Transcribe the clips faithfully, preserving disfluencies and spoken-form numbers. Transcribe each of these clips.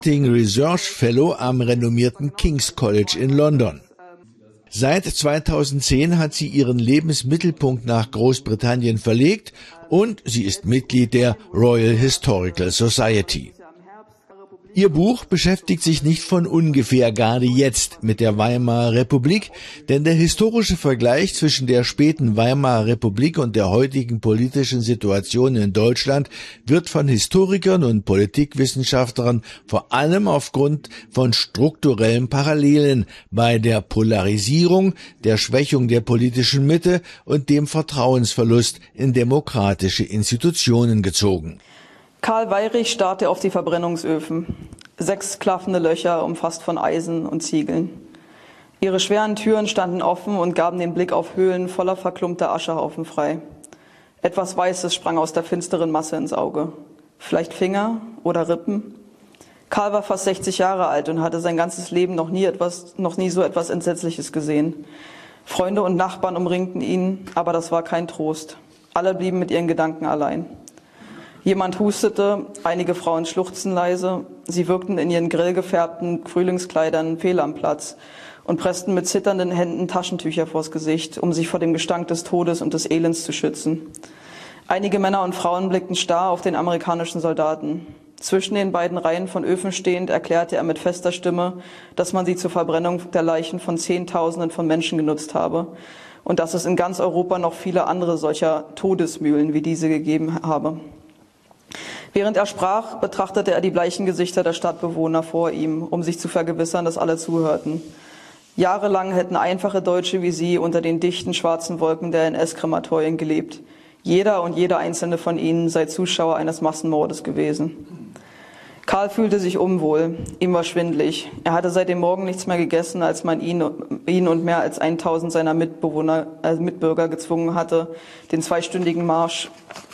Research Fellow am renommierten King's College in London. Seit zweitausendzehn hat sie ihren Lebensmittelpunkt nach Großbritannien verlegt und sie ist Mitglied der Royal Historical Society. Ihr Buch beschäftigt sich nicht von ungefähr gerade jetzt mit der Weimarer Republik, denn der historische Vergleich zwischen der späten Weimarer Republik und der heutigen politischen Situation in Deutschland wird von Historikern und Politikwissenschaftlern vor allem aufgrund von strukturellen Parallelen bei der Polarisierung, der Schwächung der politischen Mitte und dem Vertrauensverlust in demokratische Institutionen gezogen. Karl Weyrich starrte auf die Verbrennungsöfen. Sechs klaffende Löcher, umfasst von Eisen und Ziegeln. Ihre schweren Türen standen offen und gaben den Blick auf Höhlen voller verklumpter Aschehaufen frei. Etwas Weißes sprang aus der finsteren Masse ins Auge. Vielleicht Finger oder Rippen? Karl war fast sechzig Jahre alt und hatte sein ganzes Leben noch nie etwas, noch nie so etwas Entsetzliches gesehen. Freunde und Nachbarn umringten ihn, aber das war kein Trost. Alle blieben mit ihren Gedanken allein. Jemand hustete, einige Frauen schluchzten leise, sie wirkten in ihren grell gefärbten Frühlingskleidern fehl am Platz und pressten mit zitternden Händen Taschentücher vors Gesicht, um sich vor dem Gestank des Todes und des Elends zu schützen. Einige Männer und Frauen blickten starr auf den amerikanischen Soldaten. Zwischen den beiden Reihen von Öfen stehend erklärte er mit fester Stimme, dass man sie zur Verbrennung der Leichen von Zehntausenden von Menschen genutzt habe und dass es in ganz Europa noch viele andere solcher Todesmühlen wie diese gegeben habe. Während er sprach, betrachtete er die bleichen Gesichter der Stadtbewohner vor ihm, um sich zu vergewissern, dass alle zuhörten. Jahrelang hätten einfache Deutsche wie sie unter den dichten schwarzen Wolken der N S-Krematorien gelebt. Jeder und jede einzelne von ihnen sei Zuschauer eines Massenmordes gewesen. Karl fühlte sich unwohl, ihm war schwindlig. Er hatte seit dem Morgen nichts mehr gegessen, als man ihn, ihn und mehr als tausend seiner Mitbewohner, äh, Mitbürger gezwungen hatte, den zweistündigen Marsch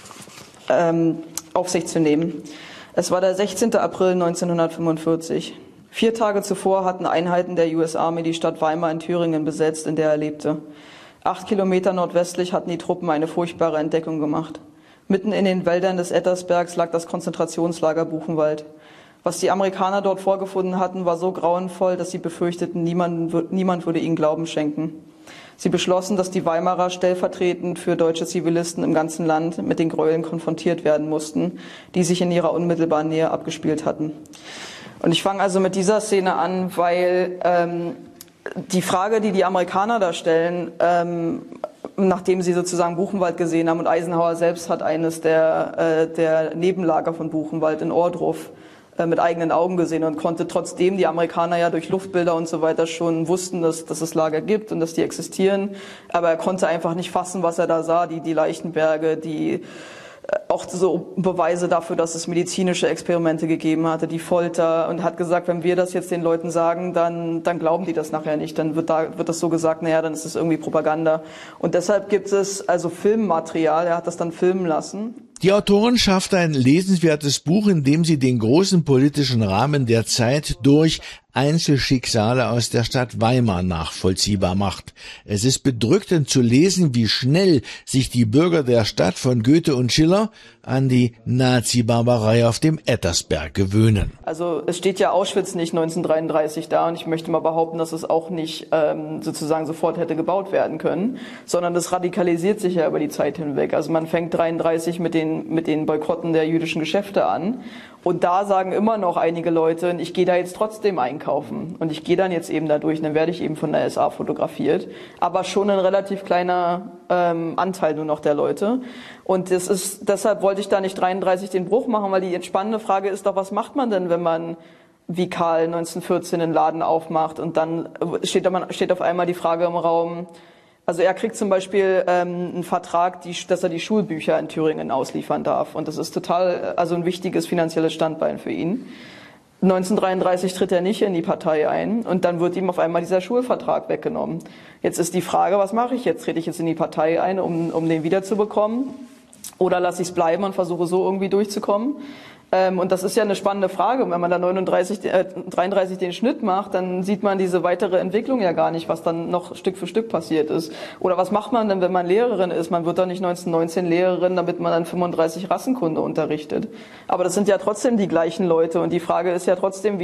ähm, auf sich zu nehmen. Es war der sechzehnte April neunzehnhundertfünfundvierzig. Vier Tage zuvor hatten Einheiten der U S Army die Stadt Weimar in Thüringen besetzt, in der er lebte. Acht Kilometer nordwestlich hatten die Truppen eine furchtbare Entdeckung gemacht. Mitten in den Wäldern des Ettersbergs lag das Konzentrationslager Buchenwald. Was die Amerikaner dort vorgefunden hatten, war so grauenvoll, dass sie befürchteten, niemand, niemand würde ihnen Glauben schenken. Sie beschlossen, dass die Weimarer stellvertretend für deutsche Zivilisten im ganzen Land mit den Gräueln konfrontiert werden mussten, die sich in ihrer unmittelbaren Nähe abgespielt hatten. Und ich fange also mit dieser Szene an, weil ähm, die Frage, die die Amerikaner da stellen, ähm, nachdem sie sozusagen Buchenwald gesehen haben, und Eisenhower selbst hat eines der, äh, der Nebenlager von Buchenwald in Ohrdruf mit eigenen Augen gesehen und konnte trotzdem die Amerikaner ja durch Luftbilder und so weiter schon wussten, dass, dass es Lager gibt und dass die existieren. Aber er konnte einfach nicht fassen, was er da sah, die, die Leichenberge, die auch so Beweise dafür, dass es medizinische Experimente gegeben hatte, die Folter, und hat gesagt, wenn wir das jetzt den Leuten sagen, dann, dann glauben die das nachher nicht. Dann wird da, wird das so gesagt, naja, dann ist es irgendwie Propaganda. Und deshalb gibt es also Filmmaterial, er hat das dann filmen lassen. Die Autorin schafft ein lesenswertes Buch, in dem sie den großen politischen Rahmen der Zeit durch Einzelschicksale aus der Stadt Weimar nachvollziehbar macht. Es ist bedrückend zu lesen, wie schnell sich die Bürger der Stadt von Goethe und Schiller an die Nazi-Barbarei auf dem Ettersberg gewöhnen. Also es steht ja Auschwitz nicht neunzehnhundertdreiunddreißig da, und ich möchte mal behaupten, dass es auch nicht ähm, sozusagen sofort hätte gebaut werden können, sondern das radikalisiert sich ja über die Zeit hinweg. Also man fängt dreiunddreißig mit den, mit den Boykotten der jüdischen Geschäfte an. Und da sagen immer noch einige Leute, ich gehe da jetzt trotzdem einkaufen und ich gehe dann jetzt eben da durch, dann werde ich eben von der S A fotografiert. Aber schon ein relativ kleiner ähm, Anteil nur noch der Leute. Und das ist, deshalb wollte ich da nicht dreiunddreißig den Bruch machen, weil die spannende Frage ist doch, was macht man denn, wenn man wie Karl neunzehnhundertvierzehn einen Laden aufmacht und dann steht, steht auf einmal die Frage im Raum. Also er kriegt zum Beispiel ähm, einen Vertrag, die, dass er die Schulbücher in Thüringen ausliefern darf. Und das ist total, also ein wichtiges finanzielles Standbein für ihn. neunzehnhundertdreiunddreißig tritt er nicht in die Partei ein und dann wird ihm auf einmal dieser Schulvertrag weggenommen. Jetzt ist die Frage, was mache ich jetzt? Trete ich jetzt in die Partei ein, um, um den wiederzubekommen? Oder lasse ich es bleiben und versuche so irgendwie durchzukommen? Ähm, und das ist ja eine spannende Frage. Und wenn man da neununddreißig, äh, dreiunddreißig den Schnitt macht, dann sieht man diese weitere Entwicklung ja gar nicht, was dann noch Stück für Stück passiert ist. Oder was macht man denn, wenn man Lehrerin ist? Man wird doch nicht neunzehnhundertneunzehn Lehrerin, damit man dann fünfunddreißig Rassenkunde unterrichtet. Aber das sind ja trotzdem die gleichen Leute und die Frage ist ja trotzdem, wie